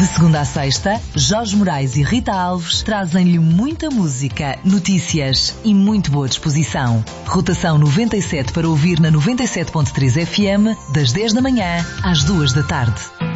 De segunda a sexta, Jorge Moraes e Rita Alves trazem-lhe muita música, notícias e muito boa disposição. Rotação 97 para ouvir na 97.3 FM, das 10 da manhã às 2 da tarde.